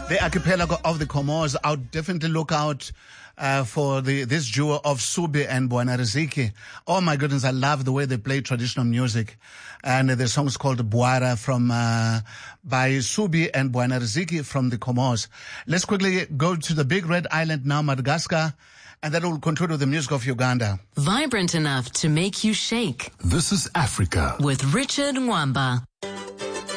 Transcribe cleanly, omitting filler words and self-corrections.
The archipelago of the Comores. I'll definitely look out for this duo of Subi and Bwana Riziki. Oh my goodness, I love the way they play traditional music. And the song is called Bwara by Subi and Bwana Riziki from the Comores. Let's quickly go to the big red island now, Madagascar, and that will conclude with the music of Uganda. Vibrant enough to make you shake. This is Africa with Richard Mwamba.